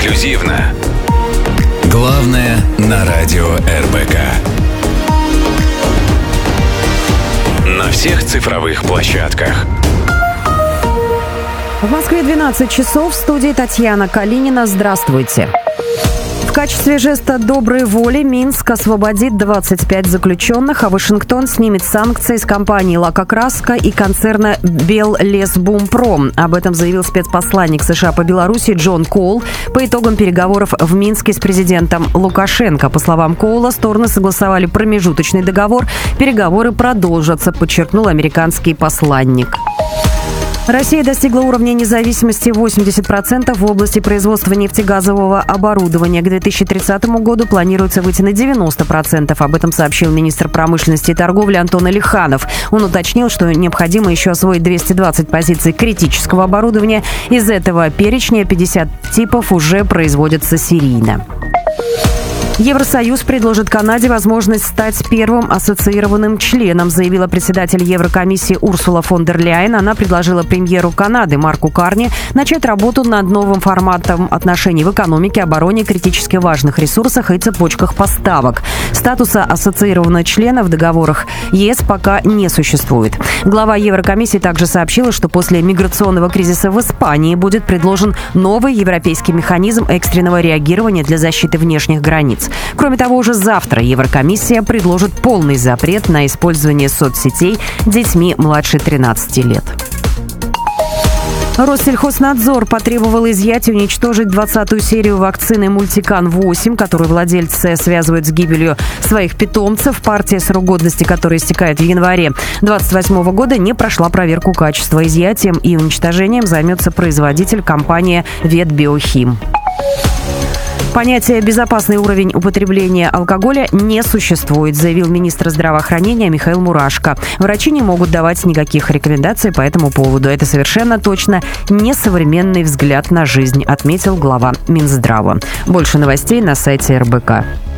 эксклюзивно. Главное на радио РБК. На всех цифровых площадках. В Москве 12 часов. В студии Татьяна Калинина. Здравствуйте. В качестве жеста доброй воли Минск освободит 25 заключенных, а Вашингтон снимет санкции с компании «Лакокраска» и концерна «Беллесбумпром». Об этом заявил спецпосланник США по Беларуси Джон Коул по итогам переговоров в Минске с президентом Лукашенко. По словам Коула, стороны согласовали промежуточный договор. Переговоры продолжатся, подчеркнул американский посланник. Россия достигла уровня независимости 80% в области производства нефтегазового оборудования. К 2030 году планируется выйти на 90%. Об этом сообщил министр промышленности и торговли Антон Алиханов. Он уточнил, что необходимо еще освоить 220 позиций критического оборудования. Из этого перечня 50 типов уже производятся серийно. Евросоюз предложит Канаде возможность стать первым ассоциированным членом, заявила председатель Еврокомиссии Урсула фон дер Ляйен. Она предложила премьеру Канады Марку Карни начать работу над новым форматом отношений в экономике, обороне, критически важных ресурсах и цепочках поставок. Статуса ассоциированного члена в договорах ЕС пока не существует. Глава Еврокомиссии также сообщила, что после миграционного кризиса в Испании будет предложен новый европейский механизм экстренного реагирования для защиты внешних границ. Кроме того, уже завтра Еврокомиссия предложит полный запрет на использование соцсетей детьми младше 13 лет. Россельхознадзор потребовал изъять и уничтожить 20-ю серию вакцины «Мультикан-8», которую владельцы связывают с гибелью своих питомцев. Партия, срок годности которой истекает в январе 2028 года, не прошла проверку качества. Изъятием и уничтожением займется производитель компания «Ветбиохим». Понятие «безопасный уровень употребления алкоголя» не существует, заявил министр здравоохранения Михаил Мурашко. Врачи не могут давать никаких рекомендаций по этому поводу. Это совершенно точно несовременный взгляд на жизнь, отметил глава Минздрава. Больше новостей на сайте РБК.